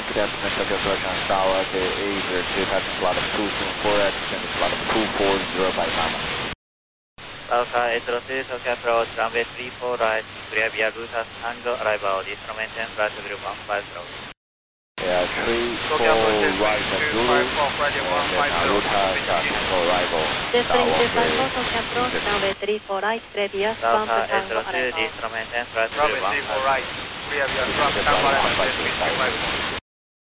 Good afternoon, Tokyo Selection Tower, the A02, passing flight of 224, descending flight of 240 by Mama. Alpha 802, Tokyo approach, runway 34 right, clear via Butas Tango, arrival, descent maintain, flight to group 150. Yeah, 34 right at Zulu, and then Ruta Tango arrival. Descending to Tango, Tokyo approach, runway 34 right, clear via Alpha Tango, 802, arrival. descent maintain, flight to group Runway 34 right, clear via Tango, arrival,